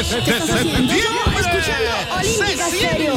¿Qué estás haciendo? ¡Septiembre! Escuchando Olímpica ¡Se siente Stereo.